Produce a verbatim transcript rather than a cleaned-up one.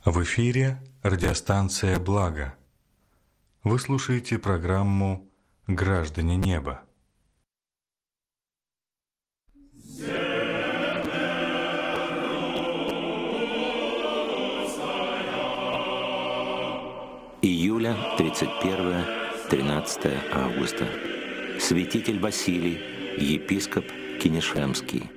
В эфире радиостанция «Благо». Вы слушаете программу «Граждане неба». Июля, тридцать первое — тринадцатое августа. Святитель Василий, епископ Кинешемский.